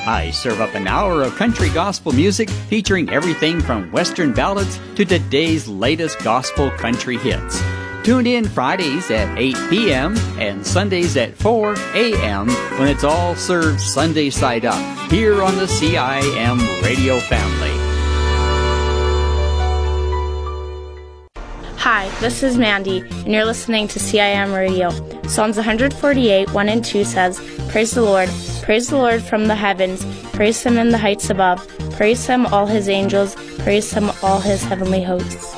I serve up an hour of country gospel music featuring everything from Western ballads to today's latest gospel country hits. Tune in Fridays at 8 p.m. and Sundays at 4 a.m. when it's all served Sunday side up here on the CIM radio family. Hi, this is Mandy, and you're listening to CIM Radio. Psalms 148, 1 and 2 says, Praise the Lord from the heavens, praise Him in the heights above, praise Him all His angels, praise Him all His heavenly hosts.